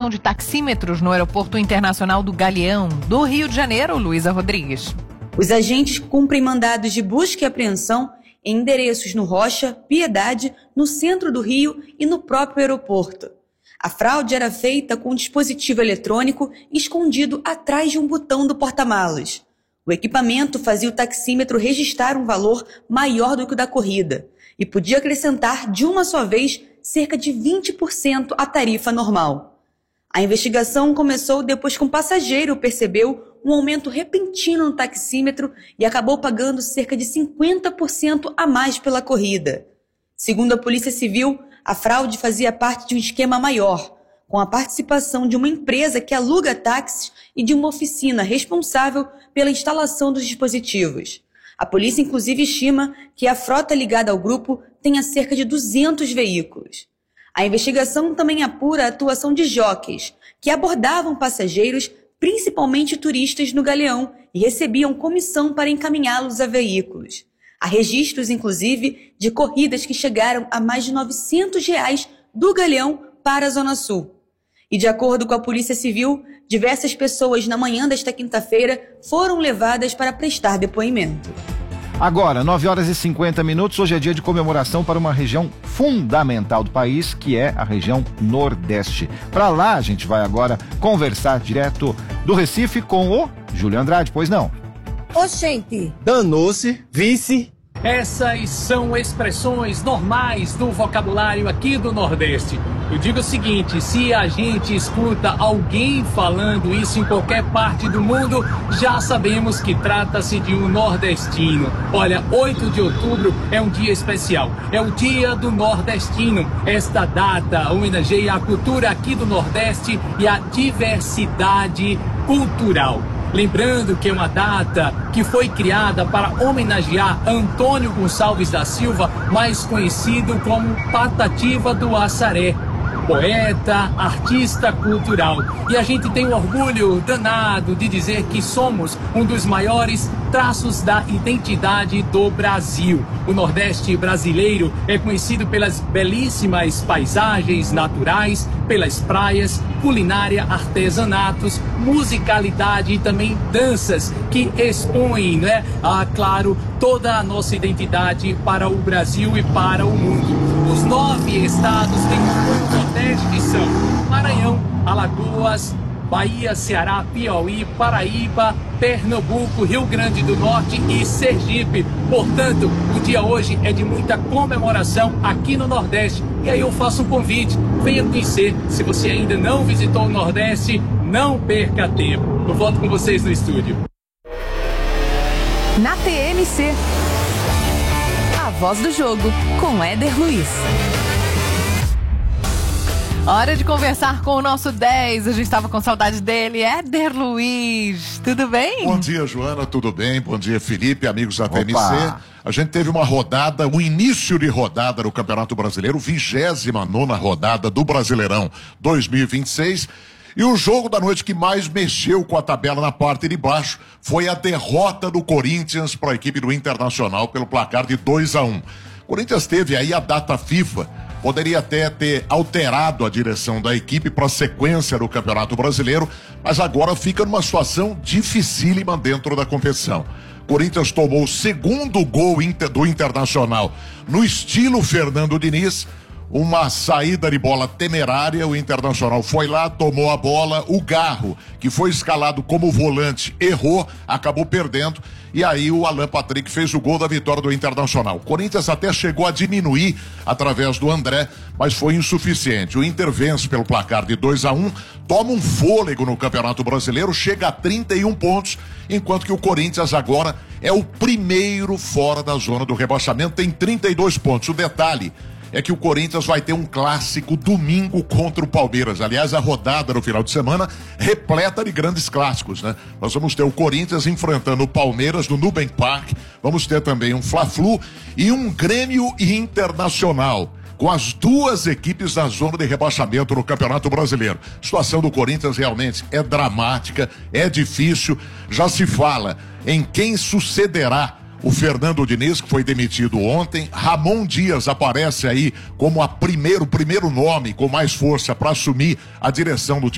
operação de taxímetros no Aeroporto Internacional do Galeão, do Rio de Janeiro, Luísa Rodrigues. Os agentes cumprem mandados de busca e apreensão em endereços no Rocha, Piedade, no centro do Rio e no próprio aeroporto. A fraude era feita com um dispositivo eletrônico escondido atrás de um botão do porta-malas. O equipamento fazia o taxímetro registrar um valor maior do que o da corrida e podia acrescentar de uma só vez cerca de 20% à tarifa normal. A investigação começou depois que um passageiro percebeu um aumento repentino no taxímetro e acabou pagando cerca de 50% a mais pela corrida. Segundo a Polícia Civil, a fraude fazia parte de um esquema maior, com a participação de uma empresa que aluga táxis e de uma oficina responsável pela instalação dos dispositivos. A polícia, inclusive, estima que a frota ligada ao grupo tenha cerca de 200 veículos. A investigação também apura a atuação de jockeys, que abordavam passageiros, principalmente turistas, no Galeão e recebiam comissão para encaminhá-los a veículos. Há registros, inclusive, de corridas que chegaram a mais de R$900 do Galeão para a Zona Sul. E de acordo com a Polícia Civil, diversas pessoas na manhã desta quinta-feira foram levadas para prestar depoimento. Agora, 9h50, hoje é dia de comemoração para uma região fundamental do país, que é a região Nordeste. Para lá a gente vai agora conversar direto do Recife com o Júlio Andrade, pois não? Ô, gente! Danou-se, vice. Essas são expressões normais do vocabulário aqui do Nordeste. Eu digo o seguinte, se a gente escuta alguém falando isso em qualquer parte do mundo, já sabemos que trata-se de um nordestino. Olha, 8 de outubro é um dia especial, é o Dia do Nordestino. Esta data homenageia a cultura aqui do Nordeste e a diversidade cultural. Lembrando que é uma data que foi criada para homenagear Antônio Gonçalves da Silva, mais conhecido como Patativa do Assaré. Poeta, artista cultural. E a gente tem um orgulho danado de dizer que somos um dos maiores traços da identidade do Brasil. O Nordeste brasileiro é conhecido pelas belíssimas paisagens naturais, pelas praias, culinária, artesanatos, musicalidade e também danças que expõem, claro, toda a nossa identidade para o Brasil e para o mundo. Os 9 estados têm o Nordeste são Maranhão, Alagoas, Bahia, Ceará, Piauí, Paraíba, Pernambuco, Rio Grande do Norte e Sergipe. Portanto, o dia hoje é de muita comemoração aqui no Nordeste. E aí eu faço um convite, venha conhecer. Se você ainda não visitou o Nordeste, não perca tempo. Eu volto com vocês no estúdio. Na TMC, a voz do jogo com Éder Luiz. Hora de conversar com o nosso 10. A gente estava com saudade dele. Éder Luiz, tudo bem? Bom dia, Joana, tudo bem? Bom dia, Felipe, amigos da TMC. A gente teve uma rodada, um início de rodada no Campeonato Brasileiro, 29ª rodada do Brasileirão 2026. E o jogo da noite que mais mexeu com a tabela na parte de baixo foi a derrota do Corinthians para a equipe do Internacional pelo placar de 2-1. O Corinthians teve aí a data FIFA. Poderia até ter alterado a direção da equipe para a sequência do Campeonato Brasileiro, mas agora fica numa situação dificílima dentro da competição. Corinthians tomou o segundo gol do Internacional no estilo Fernando Diniz, uma saída de bola temerária, o Internacional foi lá, tomou a bola, o Garro, que foi escalado como volante, errou, acabou perdendo, e aí o Alan Patrick fez o gol da vitória do Internacional. O Corinthians até chegou a diminuir através do André, mas foi insuficiente. O Inter vence pelo placar de 2-1, toma um fôlego no Campeonato Brasileiro, chega a 31 pontos, enquanto que o Corinthians agora é o primeiro fora da zona do rebaixamento, tem 32 pontos. O detalhe é que o Corinthians vai ter um clássico domingo contra o Palmeiras. Aliás, a rodada no final de semana repleta de grandes clássicos, né? Nós vamos ter o Corinthians enfrentando o Palmeiras no Nubank Park, vamos ter também um Fla-Flu e um Grêmio Internacional, com as duas equipes na zona de rebaixamento no Campeonato Brasileiro. A situação do Corinthians realmente é dramática, é difícil, já se fala em quem sucederá o Fernando Diniz, que foi demitido ontem. Ramon Dias aparece aí como o primeiro nome com mais força para assumir a direção do time